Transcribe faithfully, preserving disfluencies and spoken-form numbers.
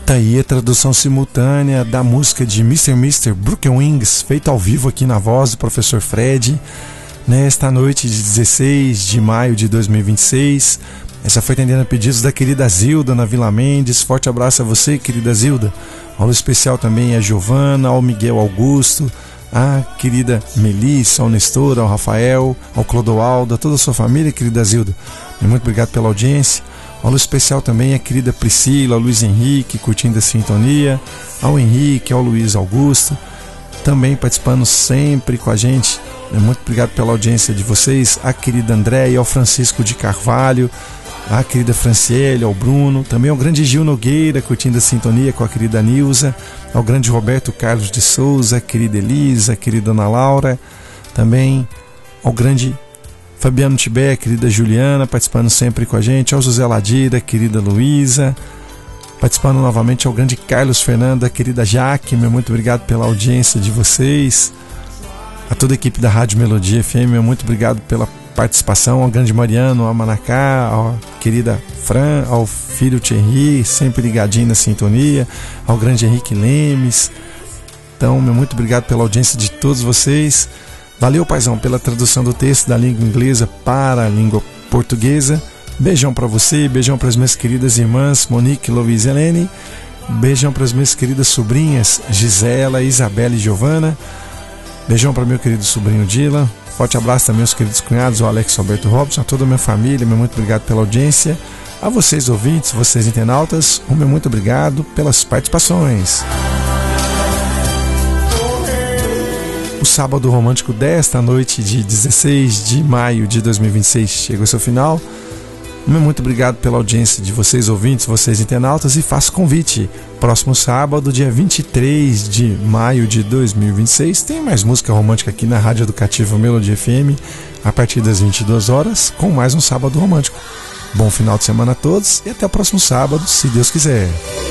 Tá aí a tradução simultânea da música de mister mister Broken Wings, feita ao vivo aqui na voz do professor Fred, nesta noite de dezesseis de maio de dois mil e vinte e seis. Essa foi atendendo a pedidos da querida Zilda na Vila Mendes. Forte abraço a você, querida Zilda. Alô especial também a Giovana, ao Miguel Augusto, a querida Melissa, ao Nestor, ao Rafael, ao Clodoaldo, a toda a sua família, querida Zilda. Muito obrigado pela audiência. Alô especial também a querida Priscila, ao Luiz Henrique, curtindo a sintonia, ao Henrique, ao Luiz Augusto, também participando sempre com a gente. Muito obrigado pela audiência de vocês, a querida Andréia, ao Francisco de Carvalho, a querida Franciele, ao Bruno, também ao grande Gil Nogueira, curtindo a sintonia com a querida Nilza, ao grande Roberto Carlos de Souza, a querida Elisa, a querida Ana Laura, também ao grande Fabiano Tibé, a querida Juliana, participando sempre com a gente, ao José Ladira, a querida Luísa, participando novamente ao grande Carlos Fernando, a querida Jaque, meu muito obrigado pela audiência de vocês, a toda a equipe da Rádio Melodia F M, meu muito obrigado pela participação, ao grande Mariano, ao Manacá, à querida Fran, ao filho Thierry, sempre ligadinho na sintonia, ao grande Henrique Lemes. Então, meu muito obrigado pela audiência de todos vocês. Valeu, paizão, pela tradução do texto da língua inglesa para a língua portuguesa. Beijão para você, beijão para as minhas queridas irmãs Monique, Louise e Helene. Beijão para as minhas queridas sobrinhas Gisela, Isabela e Giovana. Beijão para meu querido sobrinho Dylan. Forte abraço também aos queridos cunhados, o Alex Alberto Robson, a toda a minha família, meu muito obrigado pela audiência. A vocês ouvintes, vocês internautas, o meu muito obrigado pelas participações. O Sábado Romântico desta noite de dezesseis de maio de dois mil e vinte e seis chega ao seu final. Meu muito obrigado pela audiência de vocês ouvintes, vocês internautas, e faço convite. Próximo sábado, dia vinte e três de maio de dois mil e vinte e seis, tem mais música romântica aqui na Rádio Educativa Melodia F M, a partir das vinte e duas horas, com mais um Sábado Romântico. Bom final de semana a todos e até o próximo sábado, se Deus quiser.